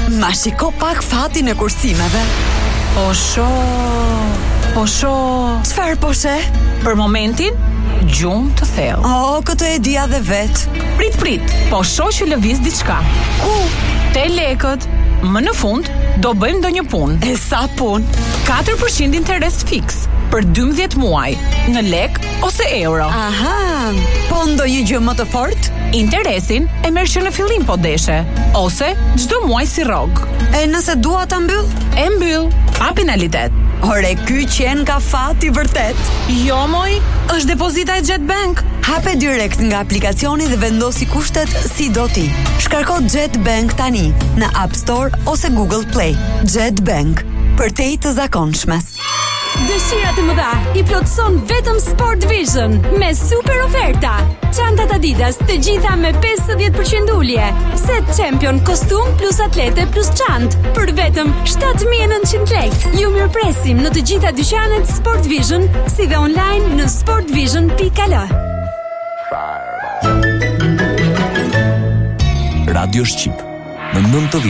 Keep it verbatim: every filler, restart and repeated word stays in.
Ma shiko pak fatin e kursimeve. Po sho, po sho. Çfarë po she? Për momentin, gjumë të thellë. Oh, këtë e dia dhe vet. Prit, prit, po sho që lëviz diçka. Ku? Te lekët. Më në fund, do bëjmë ndonjë punë. E sa punë? katër përqind interes fiks për dymbëdhjetë muaj në lek ose euro. Aha, po ndonjë gjë më të fortë? Interesin e merr që në fillim po deshe, ose çdo muaj si rrog. E nëse dua ta mbyll? E mbyll, pa penalitet. Ore, ky qen ka fati vërtet. Jo moj, është depozita e JetBank. Hape direkt nga aplikacioni dhe vendosi kushtet si do ti. Shkarko JetBank tani në App Store ose Google Play. JetBank, për te i të zakonshmes. Dëshirat e mëdha i plotëson vetëm Sport Vision me super oferta. Çantat Adidas të gjitha me pesëdhjetë përqind ulje. Set Champion kostum plus atlete plus çantë për vetëm shtatë mijë e nëntëqind lekë. Ju mirëpresim në të gjitha dyqanet Sport Vision, si dhe online në sportvision pikë al. Radio Shqip në nëntëdhjetë